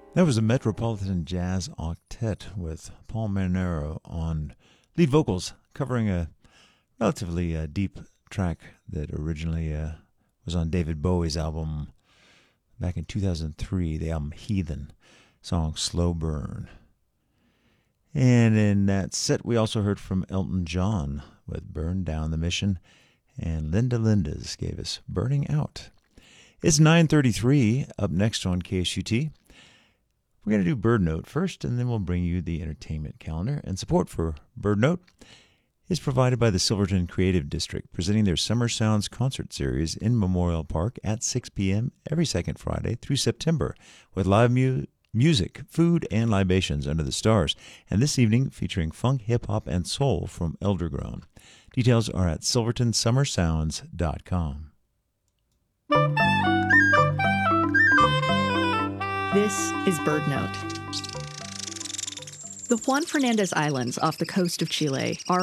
That was a Metropolitan Jazz Octet with Paul Manero on lead vocals, covering a relatively deep track that originally was on David Bowie's album back in 2003, the album Heathen, song Slow Burn. And in that set, we also heard from Elton John with Burn Down the Mission, and Linda Lindas gave us Burning Out. It's 9:33, up next on KSUT. We're going to do Bird Note first, and then we'll bring you the entertainment calendar. And support for Bird Note is provided by the Silverton Creative District, presenting their Summer Sounds concert series in Memorial Park at 6 p.m. every second Friday through September, with live music, food, and libations under the stars. And this evening, featuring funk, hip-hop, and soul from Eldergrown. Details are at silvertonsummersounds.com. This is Bird Note. The Juan Fernandez Islands off the coast of Chile are